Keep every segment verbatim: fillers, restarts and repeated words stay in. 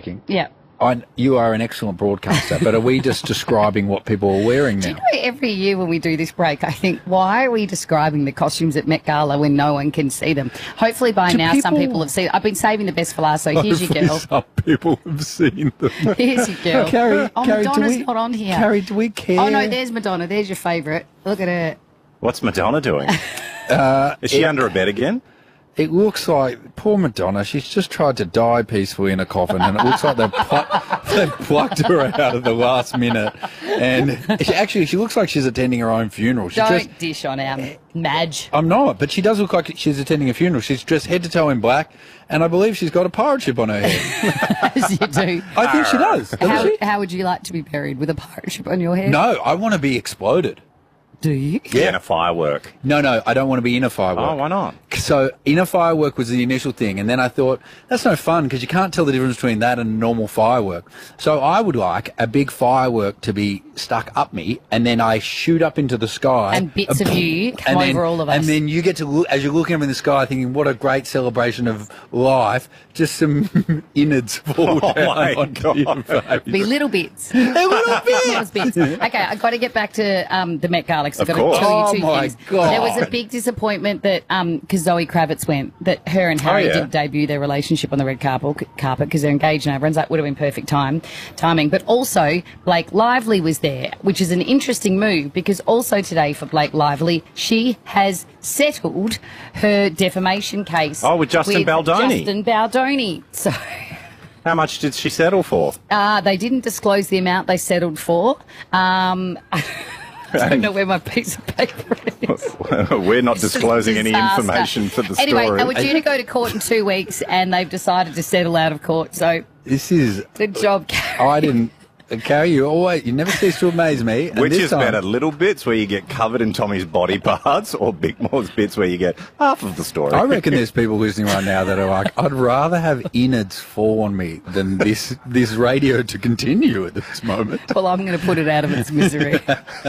joking. Yeah. I, you are an excellent broadcaster, but are we just describing what people are wearing now? Do you know, every year when we do this break, I think, why are we describing the costumes at Met Gala when no one can see them? Hopefully by Do now people... some people have seen. I've been saving the best for last, so here's your girl. Some people have seen them. Here's your girl. Carrie, oh, Carrie, Madonna's we, not on here. Carrie, do we care? Oh, no, there's Madonna. There's your favourite. Look at her. What's Madonna doing? uh, Is she it, under a bed again? It looks like, poor Madonna, she's just tried to die peacefully in a coffin, and it looks like they've, pl- they've plucked her out at the last minute. And she, actually, she looks like she's attending her own funeral. She Don't just, dish on our Madge. I'm not, but she does look like she's attending a funeral. She's dressed head to toe in black, and I believe she's got a pirate ship on her head. As you do. I think she does. How, she? how would you like to be buried? With a pirate ship on your head? No, I want to be exploded. Do you? Yeah. In a firework. No, no, I don't want to be in a firework. Oh, why not? So, in a firework was the initial thing, and then I thought, that's no fun, because you can't tell the difference between that and a normal firework. So I would like a big firework to be stuck up me, and then I shoot up into the sky. And bits of you come then, over all of us. And then you get to look, as you're looking up in the sky, thinking, what a great celebration of life, just some innards fall Oh, down my onto God. your face. Be little bits. They're little bits! Little bits. Okay, I've got to get back to um, the Met Gala, because I've Of got course. to tell you Oh, two my things. God. There was a big disappointment that, um, because Zoe Kravitz went, that her and Harry Oh, yeah. did debut their relationship on the red carpet because they're engaged and everyone's like, would have been perfect time, timing. But also, Blake Lively was there, which is an interesting move, because also today for Blake Lively, she has settled her defamation case. Oh, with Justin Baldoni. Justin Baldoni. So... How much did she settle for? Uh, they didn't disclose the amount they settled for. Um, I don't know where my piece of paper is. We're not disclosing any Disaster. information for the Anyway, story. they were due to go to court in two weeks, and they've decided to settle out of court. So, This is... good job, Carrie. I didn't... Carrie, you always, you never cease to amaze me. And Which this is time, better, little bits where you get covered in Tommy's body parts, or Big More's bits where you get half of the story? I reckon there's people listening right now that are like, I'd rather have innards fall on me than this this radio to continue at this moment. Well, I'm going to put it out of its misery.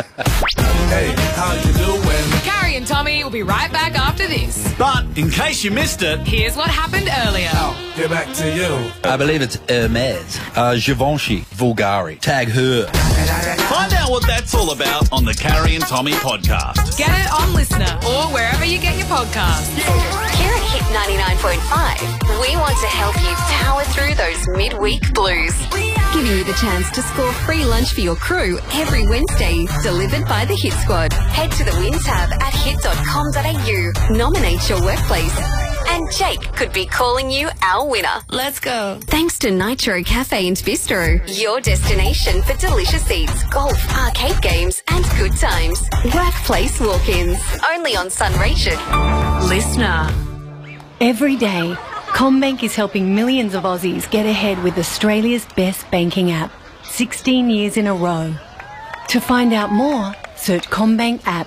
Hey, how you doing? Carrie and Tommy will be right back after this. But in case you missed it, Here's what happened earlier. get back to you. I believe it's Hermes. Uh, Givenchy. Vulgari. Tag her. Find out what that's all about on the Carrie and Tommy podcast. Get it on Listener or wherever you get your podcasts. Here at Hit ninety-nine point five, we want to help you power through those midweek blues. Giving you the chance to score free lunch for your crew every Wednesday, delivered by the Hit Squad. Head to the Win tab at hit dot com dot a u, nominate your workplace, and Jake could be calling you our winner. Let's go. Thanks to Nitro Cafe and Bistro, your destination for delicious eats, golf, arcade games, and good times. Workplace walk-ins, only on Sunration. Listener. Every day, CommBank is helping millions of Aussies get ahead with Australia's best banking app, sixteen years in a row. To find out more, search CommBank app.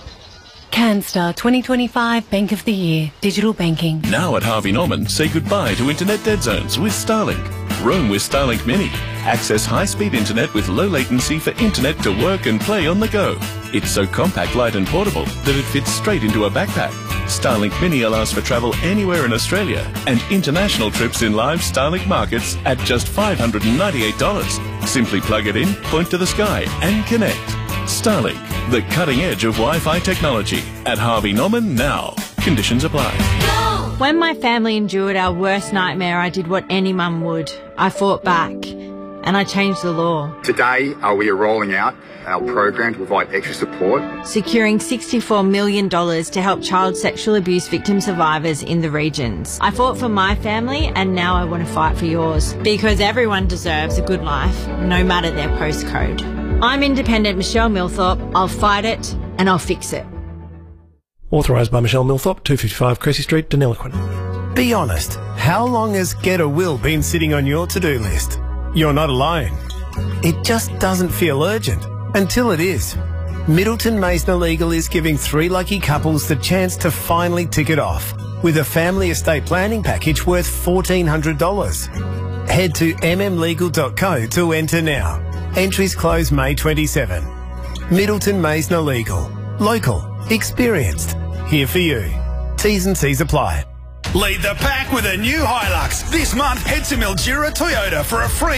CanStar twenty twenty-five Bank of the Year, Digital Banking. Now at Harvey Norman, say goodbye to internet dead zones with Starlink. Roam with Starlink Mini. Access high-speed internet with low latency for internet to work and play on the go. It's so compact, light and portable that it fits straight into a backpack. Starlink Mini allows for travel anywhere in Australia and international trips in live Starlink markets at just five hundred ninety-eight dollars. Simply plug it in, point to the sky and connect. Starlink, the cutting edge of Wi-Fi technology. At Harvey Norman now. Conditions apply. When my family endured our worst nightmare, I did what any mum would. I fought back, and I changed the law. Today, uh, we are rolling out our program to provide extra support. Securing sixty-four million dollars to help child sexual abuse victim survivors in the regions. I fought for my family, and now I want to fight for yours. Because everyone deserves a good life, no matter their postcode. I'm independent Michelle Millthorpe. I'll fight it, and I'll fix it. Authorised by Michelle Millthorpe, two fifty-five Cressy Street, Deniliquin. Be honest, how long has Get a Will been sitting on your to-do list? You're not alone. It just doesn't feel urgent, until it is. Middleton Maisner Legal is giving three lucky couples the chance to finally tick it off with a family estate planning package worth fourteen hundred dollars. Head to m m legal dot co to enter now. Entries close May twenty-seventh. Middleton Maisner Legal. Local. Experienced. Here for you. T's and C's apply. Lead the pack with a new Hilux. This month, head to Mildura Toyota for a free